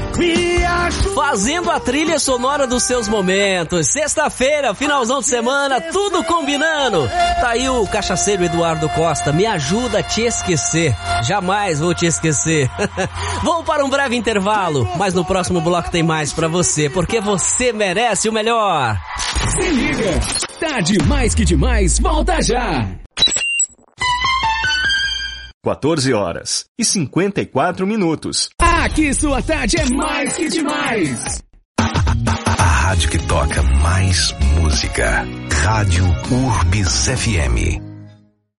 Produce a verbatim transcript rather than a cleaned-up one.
Fazendo a trilha sonora dos seus momentos. Sexta-feira, finalzão de semana, tudo combinando. Tá aí o cachaceiro Eduardo Costa. Me ajuda a te esquecer. Jamais vou te esquecer. Vamos para um breve intervalo, mas no próximo bloco tem mais pra você, porque você merece o melhor. Se liga, tá demais que demais, volta já. quatorze horas e cinquenta e quatro minutos. Aqui sua tarde é mais que demais. A rádio que toca mais música. Rádio Urbis F M.